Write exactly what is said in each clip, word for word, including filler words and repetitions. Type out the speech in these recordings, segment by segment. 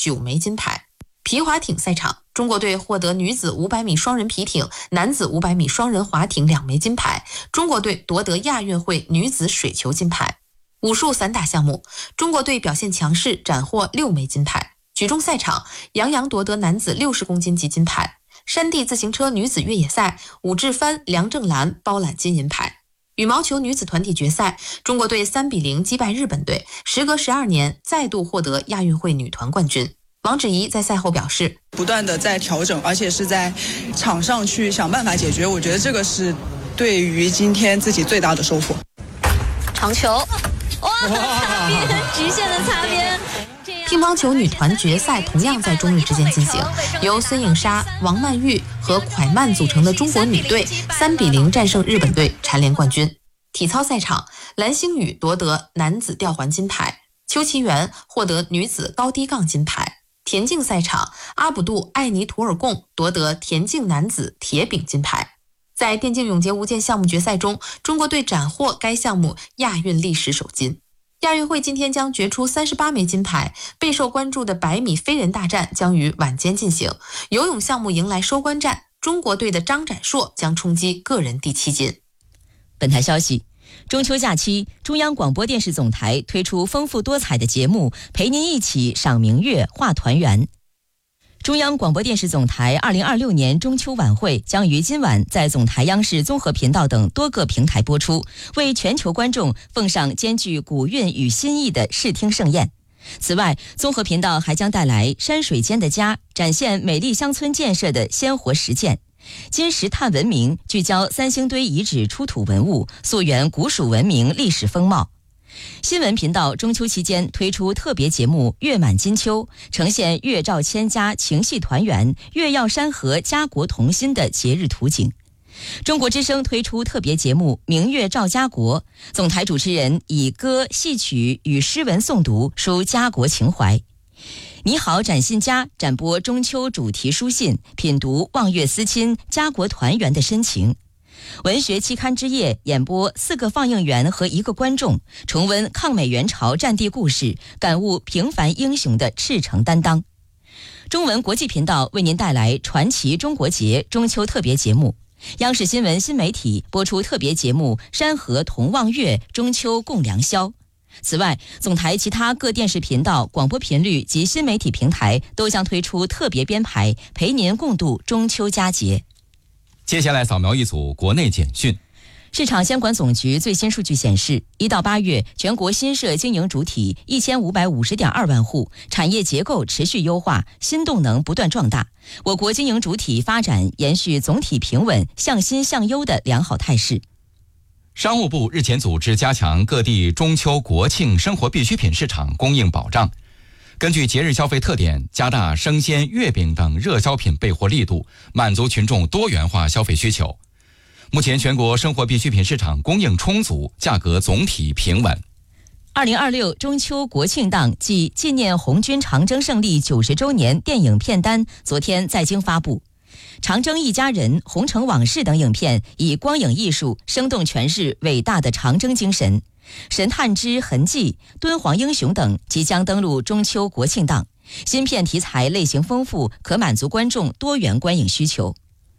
九枚金牌。皮划艇赛场，中国队获得女子五百米双人皮艇、男子五百米双人划艇两枚金牌，中国队夺得亚运会女子水球金牌。武术散打项目，中国队表现强势，斩获六枚金牌。举重赛场，杨洋夺得男子六十公斤级金牌。山地自行车女子越野赛，武志帆、梁正兰包揽金银牌。羽毛球女子团体决赛，中国队三比零击败日本队，时隔十二年再度获得亚运会女团冠军。王芷怡在赛后表示， 不断的在调整，而且是在场上去想办法解决，我觉得这个是对于今天自己最大的收获。 长球，哇，擦边，直线的擦边。 乒乓球女团决赛同样在中日之间进行，由孙颖莎、王曼玉和蒯曼组成的中国女队三比零战胜日本队，蝉联冠军。体操赛场，蓝星宇夺得男子吊环金牌，邱其元获得女子高低杠金牌。田径赛场，阿卜杜艾尼图尔贡夺得田径男子铁饼金牌。在电竞永劫无间项目决赛中，中国队斩获该项目亚运历史首金。亚运会今天将决出三十八枚金牌，备受关注的百米飞人大战将于晚间进行。游泳项目迎来收官战，中国队的张展硕将冲击个人第七金。 本台消息，中秋假期，中央广播电视总台推出丰富多彩的节目，陪您一起赏明月、话团圆。中央广播电视总台二零二六年中秋晚会将于今晚在总台央视综合频道等多个平台播出，为全球观众奉上兼具古韵与新意的视听盛宴。此外，综合频道还将带来山水间的家，展现美丽乡村建设的鲜活实践。金石炭文明聚焦三星堆遗址出土文物，溯源古蜀文明历史风貌。新闻频道中秋期间推出特别节目《月满金秋》，呈现月照千家情系团圆、月耀山河家国同心的节日图景。中国之声推出特别节目《明月照家国》，总台主持人以歌、戏曲与诗文诵读，抒家国情怀。你好展信家展播中秋主题书信，品读望月思亲、家国团圆的深情。文学期刊之夜演播四个放映员和一个观众，重温抗美援朝战地故事，感悟平凡英雄的赤诚担当。中文国际频道为您带来传奇中国节中秋特别节目，央视新闻新媒体播出特别节目山河同望月，中秋共良宵。此外，总台其他各电视频道、广播频率及新媒体平台都将推出特别编排，陪您共度中秋佳节。 接下来扫描一组国内简讯。 市场监管总局最新数据显示，一到八月，全国新设经营主体一千五百五十点二万户，产业结构持续优化，新动能不断壮大。我国经营主体发展延续总体平稳、向新向优的良好态势。 商务部日前组织加强各地中秋国庆生活必需品市场供应保障，根据节日消费特点，加大生鲜、月饼等热销品备货力度，满足群众多元化消费需求。目前全国生活必需品市场供应充足，价格总体平稳。 二零二六中秋国庆档暨纪念红军长征胜利九十周年电影片单昨天在京发布。长征一家人、红城往事等影片以光影艺术生动诠释伟大的长征精神。神探之痕迹、敦煌英雄等即将登陆中秋国庆档，新片题材类型丰富，可满足观众多元观影需求。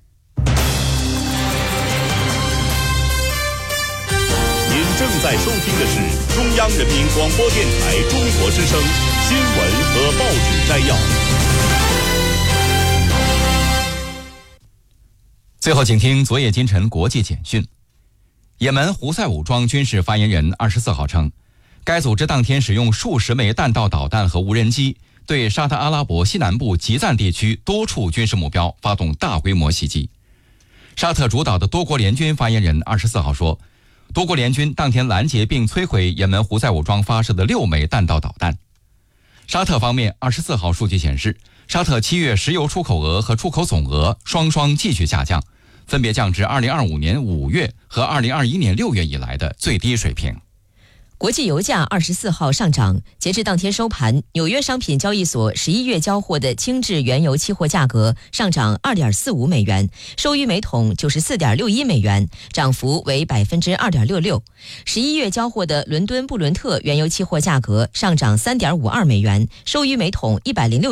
您正在收听的是中央人民广播电台中国之声新闻和报纸摘要。 最后请听昨夜今晨国际简讯。也门胡塞武装军事发言人二十四号称，该组织当天使用数十枚弹道导弹和无人机，对沙特阿拉伯西南部吉赞地区多处军事目标发动大规模袭击。沙特主导的多国联军发言人二十四号说，多国联军当天拦截并摧毁也门胡塞武装发射的六枚弹道导弹。沙特方面二十四号数据显示，沙特七月石油出口额和出口总额双双继续下降，分别降至二零二五年五月和二零二一年六月以来的最低水平。 国际油价二十四号上涨，截至当天收盘，纽约商品交易所十一月交货的轻质原油期货价格上涨二点四五美元，收于每桶九十四点六一美元，涨幅为百分之二点六六。十一月交货的伦敦布伦特原油期货价格上涨三点五二美元，收于每桶一百零六。